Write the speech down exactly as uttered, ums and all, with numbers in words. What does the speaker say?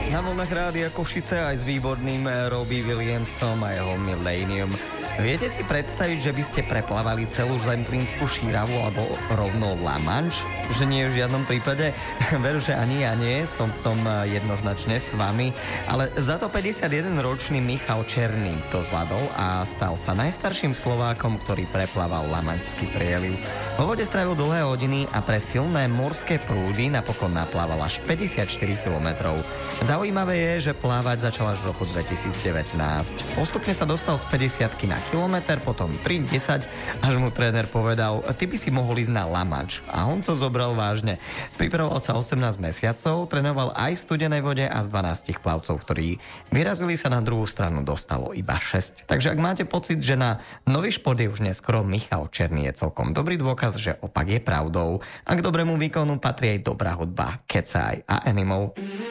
Na vlnách Rádia Košice aj s výborným Robbie Williamsom a jeho Millennium. Viete si predstaviť, že by ste preplávali celú Zemplínsku šíravu alebo rovno La Manche? Že nie v žiadnom prípade? Veru, že ani ja nie, som v tom jednoznačne s vami. Ale za to päťdesiatjedenročný Michal Černý to zvládol a stal sa najstarším Slovákom, ktorý preplával Lamanšský prieliv. Vo vode strávil dlhé hodiny a pre silné morské prúdy napokon naplával až päťdesiatštyri kilometrov. Zaujímavé je, že plávať začal až v roku dvetisícdevätnásť. Postupne sa dostal z päťdesiatky na kilometr, potom tri desať, až mu tréner povedal, ty by si mohol ísť na La Manche. A on to zobral vážne. Pripravoval sa osemnásť mesiacov, trénoval aj v studenej vode a z dvanásť plavcov, ktorí vyrazili, sa na druhú stranu dostalo iba šesť. Takže ak máte pocit, že na nový šport je už neskoro, Michal Černý je celkom dobrý dôkaz, že opak je pravdou. A k dobrému výkonu patrí aj dobrá hudba Cat's Eye a Animal.